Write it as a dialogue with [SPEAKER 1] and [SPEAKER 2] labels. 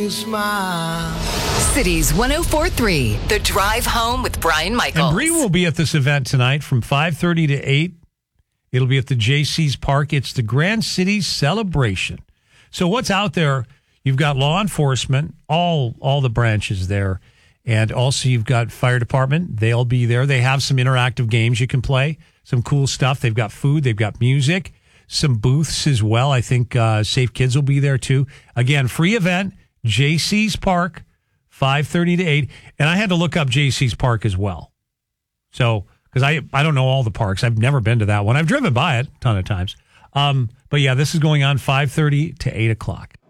[SPEAKER 1] Smile.
[SPEAKER 2] Cities 104.3, The Drive Home with Brian Michaels.
[SPEAKER 3] And Bree will be at this event tonight from 5:30 to 8. It'll be at the Jaycees Park. It's the Grand City Celebration. So what's out there? You've got law enforcement, all the branches there. And also you've got fire department. They'll be there. They have some interactive games you can play, some cool stuff. They've got food. They've got music, some booths as well. I think Safe Kids will be there too. Again, free event, Jaycees Park, 5:30 to 8. And I had to look up Jaycees Park as well. So, because I don't know all the parks. I've never been to that one. I've driven by it a ton of times. But yeah, this is going on 5:30 to 8 o'clock.